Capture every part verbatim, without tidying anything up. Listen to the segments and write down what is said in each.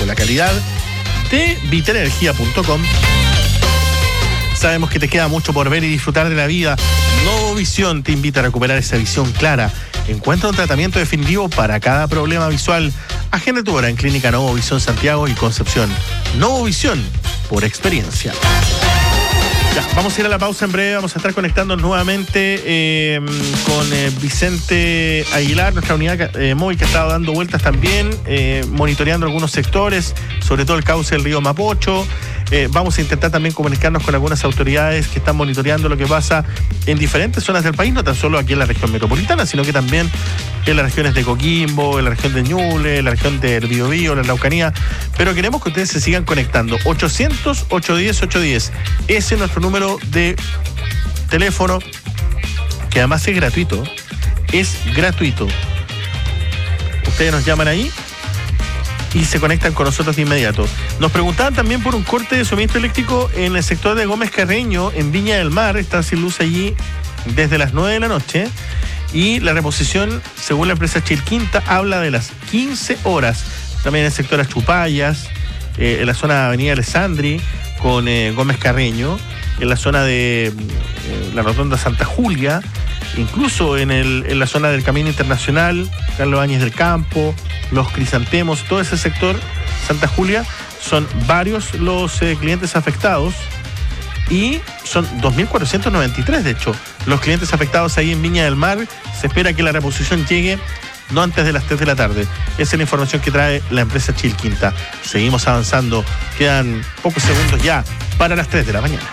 la calidad de viterenergia punto com. Sabemos que te queda mucho por ver y disfrutar de la vida. Novovisión te invita a recuperar esa visión clara. Encuentra un tratamiento definitivo para cada problema visual. Agenda tu hora en Clínica Novovisión Santiago y Concepción. Novovisión, por experiencia. Ya, vamos a ir a la pausa en breve. Vamos a estar conectándonos nuevamente eh, con eh, Vicente Aguilar, nuestra unidad eh, móvil que ha estado dando vueltas también, eh, monitoreando algunos sectores, sobre todo el cauce del río Mapocho. Eh, vamos a intentar también comunicarnos con algunas autoridades que están monitoreando lo que pasa en diferentes zonas del país, no tan solo aquí en la región metropolitana, sino que también en las regiones de Coquimbo, en la región de Ñuble, en la región del Biobío, la Araucanía. Pero queremos que ustedes se sigan conectando. ochocientos, ochocientos diez, ochocientos diez. Ese es nuestro número de teléfono, que además es gratuito. Es gratuito. Ustedes nos llaman ahí y se conectan con nosotros de inmediato. Nos preguntaban también por un corte de suministro eléctrico en el sector de Gómez Carreño, en Viña del Mar. Están sin luz allí desde las nueve de la noche. Y la reposición, según la empresa Chilquinta, habla de las quince horas. También en el sector Achupayas, eh, en la zona de Avenida Alessandri, con eh, Gómez Carreño, en la zona de eh, la Rotonda Santa Julia, incluso en, el, en la zona del Camino Internacional, Carlos Áñez del Campo, Los Crisantemos, todo ese sector, Santa Julia, son varios los eh, clientes afectados y son dos mil cuatrocientos noventa y tres, de hecho, los clientes afectados ahí en Viña del Mar. Se espera que la reposición llegue no antes de las tres de la tarde. Esa es la información que trae la empresa Chilquinta. Seguimos avanzando, quedan pocos segundos ya para las tres de la mañana.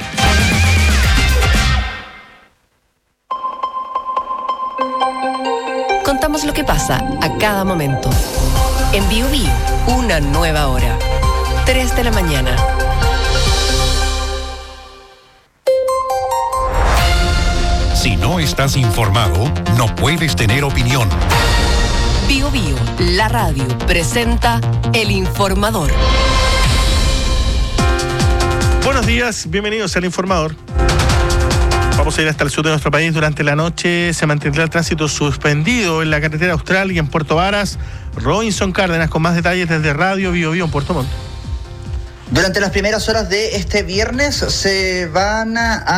Contamos lo que pasa a cada momento. En Biobío, una nueva hora. tres de la mañana. Si no estás informado, no puedes tener opinión. Biobío, la radio, presenta El Informador. Buenos días, bienvenidos al Informador. Vamos a ir hasta el sur de nuestro país. Durante la noche se mantendrá el tránsito suspendido en la carretera austral y en Puerto Varas. Robinson Cárdenas con más detalles desde Radio Biobío en Puerto Montt. Durante las primeras horas de este viernes se van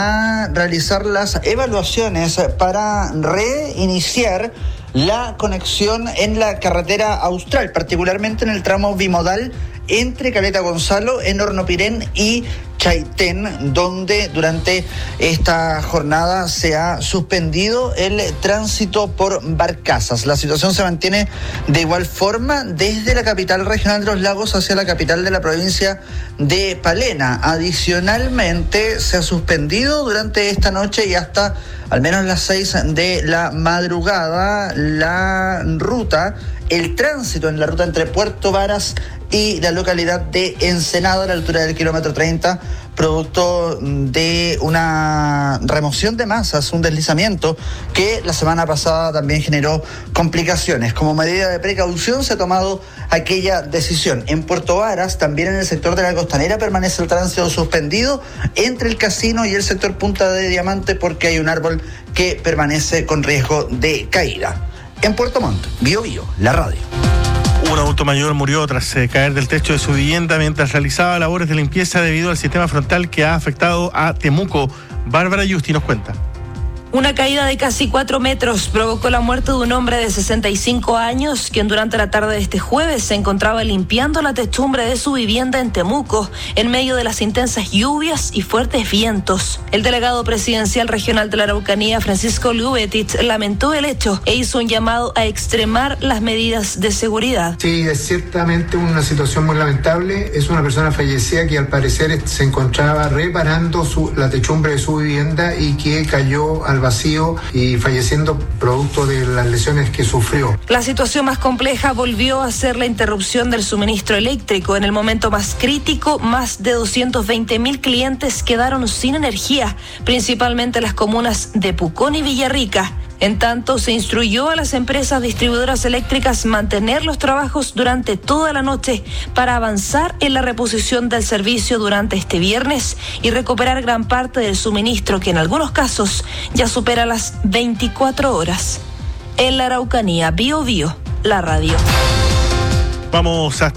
a realizar las evaluaciones para reiniciar la conexión en la carretera austral, particularmente en el tramo bimodal entre Caleta Gonzalo, en Hornopirén y Chaitén, donde durante esta jornada se ha suspendido el tránsito por barcazas. La situación se mantiene de igual forma desde la capital regional de los lagos hacia la capital de la provincia de Palena. Adicionalmente, se ha suspendido durante esta noche y hasta al menos las seis de la madrugada la ruta, el tránsito en la ruta entre Puerto Varas y la localidad de Ensenada a la altura del kilómetro treinta, producto de una remoción de masas, un deslizamiento que la semana pasada también generó complicaciones. Como medida de precaución se ha tomado aquella decisión. En Puerto Varas, también en el sector de la Costanera, permanece el tránsito suspendido entre el casino y el sector Punta de Diamante porque hay un árbol que permanece con riesgo de caída. En Puerto Montt, Biobío, la radio. Un adulto mayor murió tras eh, caer del techo de su vivienda mientras realizaba labores de limpieza debido al sistema frontal que ha afectado a Temuco. Bárbara Yusti nos cuenta. Una caída de casi cuatro metros provocó la muerte de un hombre de sesenta y cinco años, quien durante la tarde de este jueves se encontraba limpiando la techumbre de su vivienda en Temuco, en medio de las intensas lluvias y fuertes vientos. El delegado presidencial regional de la Araucanía, Francisco Lubetit, lamentó el hecho e hizo un llamado a extremar las medidas de seguridad. Sí, es ciertamente una situación muy lamentable. Es una persona fallecida que al parecer se encontraba reparando su, la techumbre de su vivienda y que cayó al vacío y falleciendo producto de las lesiones que sufrió. La situación más compleja volvió a ser la interrupción del suministro eléctrico. En el momento más crítico, más de doscientos veinte mil clientes quedaron sin energía, principalmente las comunas de Pucón y Villarrica. En tanto, se instruyó a las empresas distribuidoras eléctricas mantener los trabajos durante toda la noche para avanzar en la reposición del servicio durante este viernes y recuperar gran parte del suministro que en algunos casos ya supera las veinticuatro horas. En la Araucanía, Biobío, la radio. Vamos a